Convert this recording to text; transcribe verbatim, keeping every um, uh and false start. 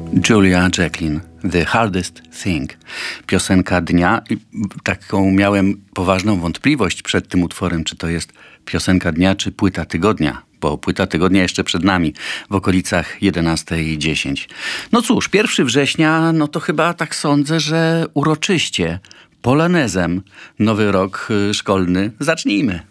Julia Jacklin, The Hardest Thing. Piosenka dnia. Taką miałem poważną wątpliwość przed tym utworem, czy to jest piosenka dnia, czy płyta tygodnia. Bo płyta tygodnia jeszcze przed nami, w okolicach jedenastej dziesięć. No cóż, pierwszego września, no to chyba tak sądzę, że uroczyście, polanezem, nowy rok szkolny zacznijmy.